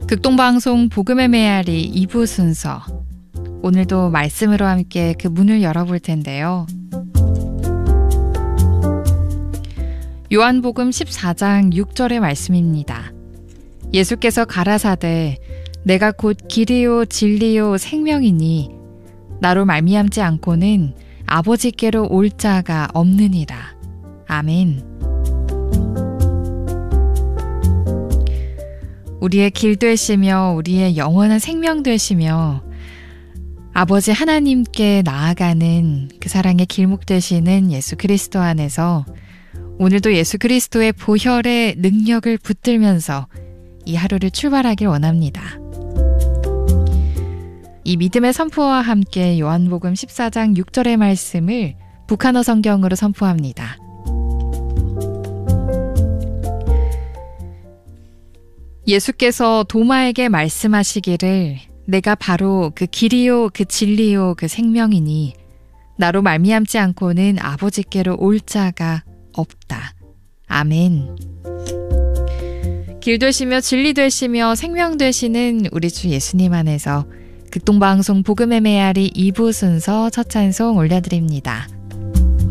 극동방송 복음의 메아리 2부 순서, 오늘도 말씀으로 함께 그 문을 열어볼 텐데요. 요한복음 14장 6절의 말씀입니다. 예수께서 가라사대 내가 곧 길이요 진리요 생명이니 나로 말미암지 않고는 아버지께로 올 자가 없느니라. 아멘. 우리의 길 되시며 우리의 영원한 생명 되시며 아버지 하나님께 나아가는 그 사랑의 길목 되시는 예수 그리스도 안에서 오늘도 예수 그리스도의 보혈의 능력을 붙들면서 이 하루를 출발하길 원합니다. 이 믿음의 선포와 함께 요한복음 14장 6절의 말씀을 북한어 성경으로 선포합니다. 예수께서 도마에게 말씀하시기를 내가 바로 그 길이요 그 진리요 그 생명이니 나로 말미암지 않고는 아버지께로 올 자가 없다. 아멘. 길 되시며 진리 되시며 생명 되시는 우리 주 예수님 안에서 극동방송 복음의 메아리 2부 순서 첫 찬송 올려드립니다.